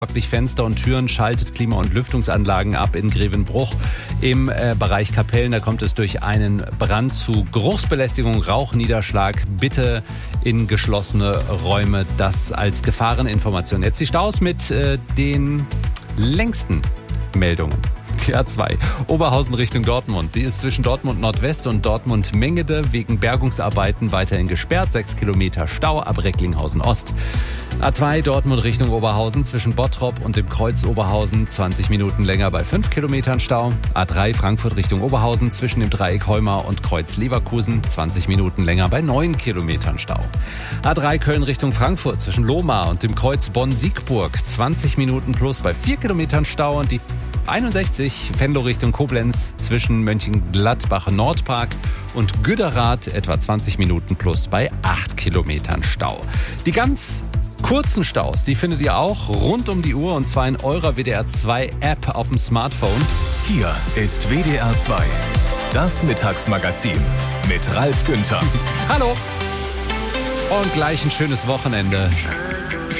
Wirklich Fenster und Türen, schaltet Klima- und Lüftungsanlagen ab in Grevenbruch. Im Bereich Kapellen, da kommt es durch einen Brand zu Geruchsbelästigung, Rauchniederschlag. Bitte in geschlossene Räume, das als Gefahreninformation. Jetzt die Staus mit den längsten Meldungen. Die A2 Oberhausen Richtung Dortmund. Die ist zwischen Dortmund Nordwest und Dortmund Mengede wegen Bergungsarbeiten weiterhin gesperrt. 6 Kilometer Stau ab Recklinghausen Ost. A2 Dortmund Richtung Oberhausen zwischen Bottrop und dem Kreuz Oberhausen 20 Minuten länger bei 5 Kilometern Stau. A3 Frankfurt Richtung Oberhausen zwischen dem Dreieck Heumar und Kreuz Leverkusen 20 Minuten länger bei 9 Kilometern Stau. A3 Köln Richtung Frankfurt zwischen Lohmar und dem Kreuz Bonn-Siegburg 20 Minuten plus bei 4 Kilometern Stau und die 61 Venlo Richtung Koblenz zwischen Mönchengladbach Nordpark und Güderath etwa 20 Minuten plus bei 8 Kilometern Stau. Die ganz kurzen Staus, die findet ihr auch rund um die Uhr und zwar in eurer WDR 2 App auf dem Smartphone. Hier ist WDR 2, das Mittagsmagazin mit Ralf Günther. Hallo und gleich ein schönes Wochenende.